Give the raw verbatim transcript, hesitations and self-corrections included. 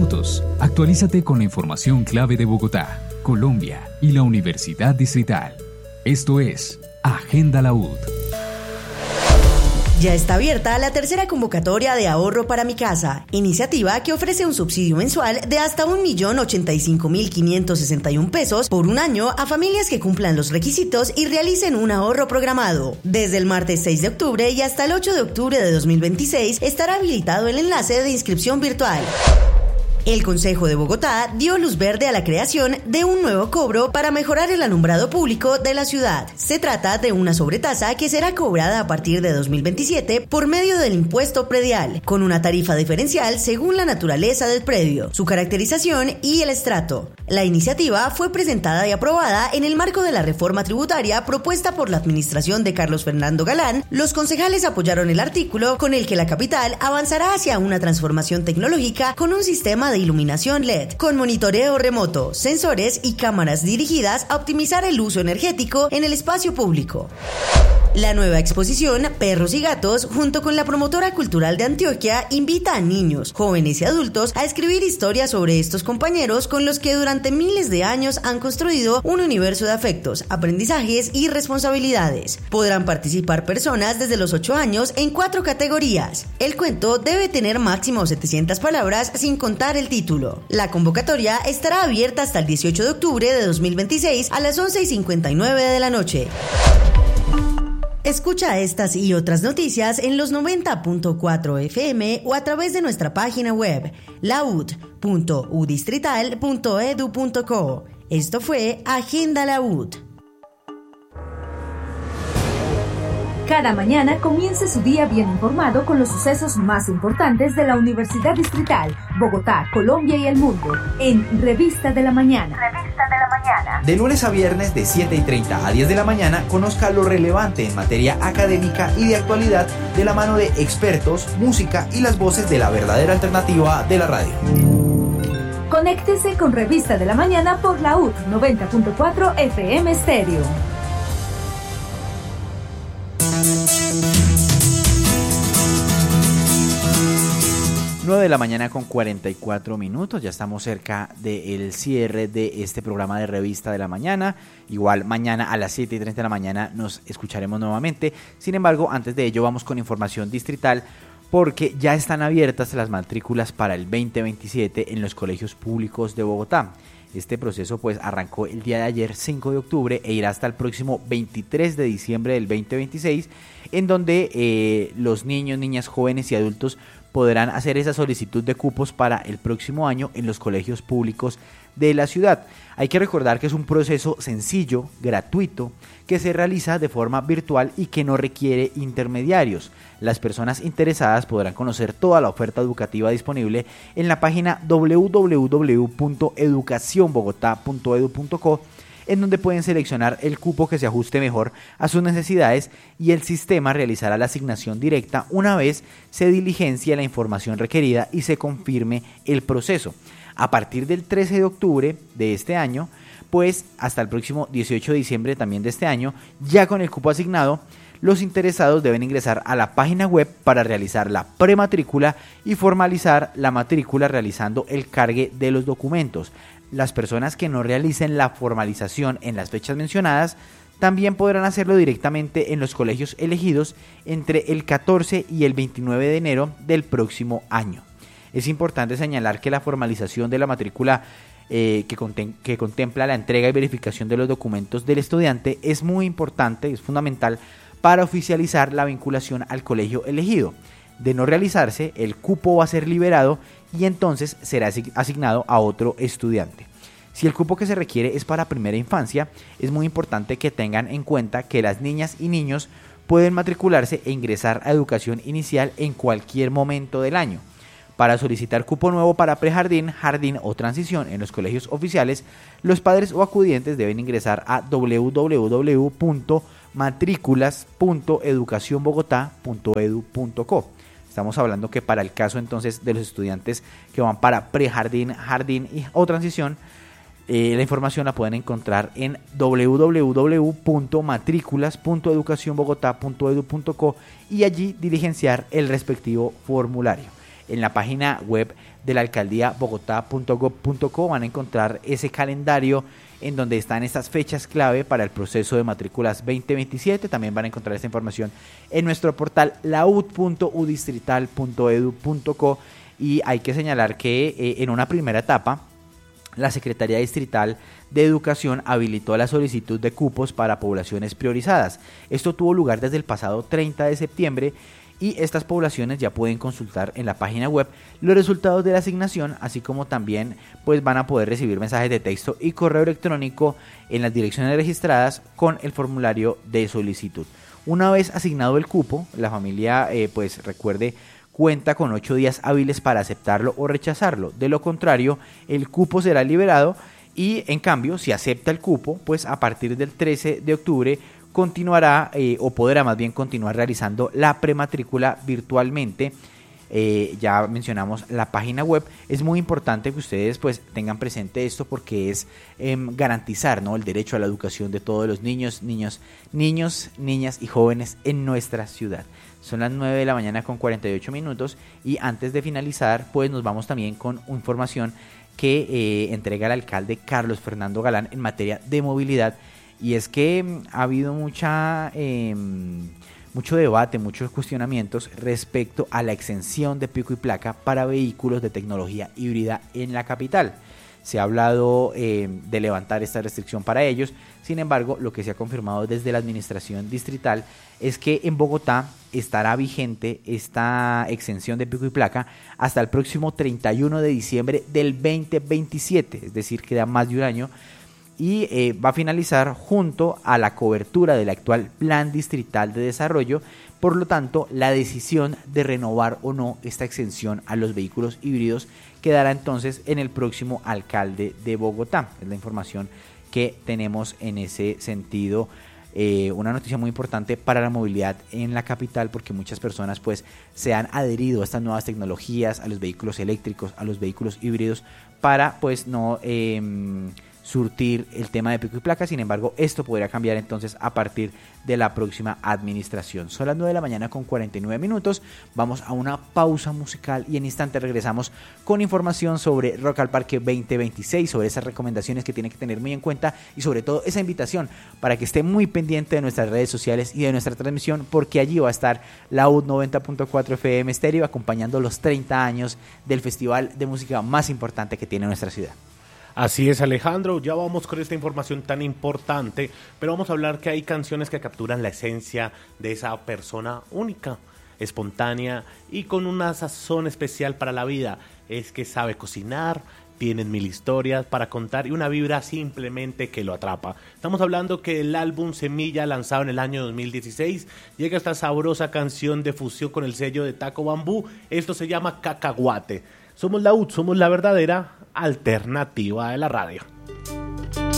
minutos. Actualízate con la información clave de Bogotá, Colombia y la Universidad Distrital. Esto es Agenda La U D. Ya está abierta la tercera convocatoria de Ahorro para mi Casa, iniciativa que ofrece un subsidio mensual de hasta un millón ochenta y cinco mil quinientos sesenta y un pesos por un año a familias que cumplan los requisitos y realicen un ahorro programado. Desde el martes seis de octubre y hasta el ocho de octubre de dos mil veintiséis estará habilitado el enlace de inscripción virtual. El Consejo de Bogotá dio luz verde a la creación de un nuevo cobro para mejorar el alumbrado público de la ciudad. Se trata de una sobretasa que será cobrada a partir de dos mil veintisiete por medio del impuesto predial, con una tarifa diferencial según la naturaleza del predio, su caracterización y el estrato. La iniciativa fue presentada y aprobada en el marco de la reforma tributaria propuesta por la administración de Carlos Fernando Galán. Los concejales apoyaron el artículo con el que la capital avanzará hacia una transformación tecnológica con un sistema de iluminación L E D, con monitoreo remoto, sensores y cámaras dirigidas a optimizar el uso energético en el espacio público. La nueva exposición Perros y Gatos, junto con la promotora cultural de Antioquia, invita a niños, jóvenes y adultos a escribir historias sobre estos compañeros con los que durante miles de años han construido un universo de afectos, aprendizajes y responsabilidades. Podrán participar personas desde los ocho años en cuatro categorías. El cuento debe tener máximo setecientas palabras sin contar el título. La convocatoria estará abierta hasta el dieciocho de octubre de dos mil veintiséis a las once y cincuenta y nueve de la noche. Escucha estas y otras noticias en los noventa punto cuatro F M o a través de nuestra página web laud punto u distrital punto edu punto co. Esto fue Agenda La U D. Cada mañana comience su día bien informado con los sucesos más importantes de la Universidad Distrital, Bogotá, Colombia y el mundo, en Revista de la Mañana. Revista de la Mañana. De lunes a viernes de siete y treinta a diez de la mañana, conozca lo relevante en materia académica y de actualidad de la mano de expertos, música y las voces de la verdadera alternativa de la radio. Conéctese con Revista de la Mañana por la U D noventa punto cuatro F M Stereo. nueve de la mañana con cuarenta y cuatro minutos, ya estamos cerca del cierre de este programa de Revista de la Mañana. Igual mañana a las siete y treinta de la mañana nos escucharemos nuevamente. Sin embargo, antes de ello vamos con información distrital, porque ya están abiertas las matrículas para el veinte veintisiete en los colegios públicos de Bogotá. Este proceso pues arrancó el día de ayer, cinco de octubre, e irá hasta el próximo veintitrés de diciembre del veinte veintiséis, en donde eh, los niños, niñas, jóvenes y adultos podrán hacer esa solicitud de cupos para el próximo año en los colegios públicos de la ciudad. Hay que recordar que es un proceso sencillo, gratuito, que se realiza de forma virtual y que no requiere intermediarios. Las personas interesadas podrán conocer toda la oferta educativa disponible en la página doble u doble u doble u punto educación bogotá punto edu punto co, en donde pueden seleccionar el cupo que se ajuste mejor a sus necesidades, y el sistema realizará la asignación directa una vez se diligencie la información requerida y se confirme el proceso. A partir del trece de octubre de este año, pues hasta el próximo dieciocho de diciembre también de este año, ya con el cupo asignado, los interesados deben ingresar a la página web para realizar la prematrícula y formalizar la matrícula realizando el cargue de los documentos. Las personas que no realicen la formalización en las fechas mencionadas también podrán hacerlo directamente en los colegios elegidos entre el catorce y el veintinueve de enero del próximo año. Es importante señalar que la formalización de la matrícula eh, que, contem- que contempla la entrega y verificación de los documentos del estudiante es muy importante, es fundamental para oficializar la vinculación al colegio elegido. De no realizarse, el cupo va a ser liberado y entonces será asignado a otro estudiante. Si el cupo que se requiere es para primera infancia, es muy importante que tengan en cuenta que las niñas y niños pueden matricularse e ingresar a educación inicial en cualquier momento del año. Para solicitar cupo nuevo para prejardín, jardín o transición en los colegios oficiales, los padres o acudientes deben ingresar a doble u doble u doble u punto matrículas punto educación bogotá punto edu punto co. Estamos hablando que para el caso entonces de los estudiantes que van para prejardín, jardín y, o transición, eh, la información la pueden encontrar en doble u doble u doble u punto matrículas punto educación bogotá punto edu punto co y allí diligenciar el respectivo formulario. en la página web de la alcaldía bogotá punto gob punto co van a encontrar ese calendario en donde están estas fechas clave para el proceso de matrículas veinte veintisiete. También van a encontrar esta información en nuestro portal laud punto u distrital punto edu punto co, y hay que señalar que eh, en una primera etapa la Secretaría Distrital de Educación habilitó la solicitud de cupos para poblaciones priorizadas. Esto tuvo lugar desde el pasado treinta de septiembre y estas poblaciones ya pueden consultar en la página web los resultados de la asignación, así como también pues van a poder recibir mensajes de texto y correo electrónico en las direcciones registradas con el formulario de solicitud. Una vez asignado el cupo, la familia eh, pues recuerde cuenta con ocho días hábiles para aceptarlo o rechazarlo. De lo contrario, el cupo será liberado y en cambio, si acepta el cupo, pues a partir del trece de octubre continuará eh, o podrá más bien continuar realizando la prematrícula virtualmente. Eh, ya mencionamos la página web. Es muy importante que ustedes pues tengan presente esto porque es eh, garantizar, ¿no?, el derecho a la educación de todos los niños, niños, niños, niñas y jóvenes en nuestra ciudad. Son las nueve de la mañana con cuarenta y ocho minutos y antes de finalizar pues nos vamos también con información que eh, entrega el alcalde Carlos Fernando Galán en materia de movilidad. Y es que ha habido mucha, eh, mucho debate, muchos cuestionamientos respecto a la exención de pico y placa para vehículos de tecnología híbrida en la capital. Se ha hablado eh, de levantar esta restricción para ellos. Sin embargo, lo que se ha confirmado desde la administración distrital es que en Bogotá estará vigente esta exención de pico y placa hasta el próximo treinta y uno de diciembre del veinte veintisiete, es decir, queda más de un año. Y eh, va a finalizar junto a la cobertura del actual Plan Distrital de Desarrollo. Por lo tanto, la decisión de renovar o no esta exención a los vehículos híbridos quedará entonces en el próximo alcalde de Bogotá. Es la información que tenemos en ese sentido. Eh, una noticia muy importante para la movilidad en la capital porque muchas personas pues se han adherido a estas nuevas tecnologías, a los vehículos eléctricos, a los vehículos híbridos para pues no... Eh, surtir el tema de pico y placa. Sin embargo, esto podría cambiar entonces a partir de la próxima administración. Son las nueve de la mañana con cuarenta y nueve minutos. Vamos a una pausa musical y en instante regresamos con información sobre Rock al Parque veinte veintiséis, sobre esas recomendaciones que tiene que tener muy en cuenta y sobre todo esa invitación para que esté muy pendiente de nuestras redes sociales y de nuestra transmisión porque allí va a estar Laud noventa punto cuatro F M Stereo acompañando los treinta años del festival de música más importante que tiene nuestra ciudad. Así es, Alejandro, ya vamos con esta información tan importante, pero vamos a hablar que hay canciones que capturan la esencia de esa persona única, espontánea y con una sazón especial para la vida. Es que sabe cocinar, tienen mil historias para contar y una vibra simplemente que lo atrapa. Estamos hablando que el álbum Semilla, lanzado en el año dos mil dieciséis, llega esta sabrosa canción de fusión con el sello de Taco Bambú. Esto se llama Cacahuate. Somos la U T, somos la verdadera alternativa de la radio.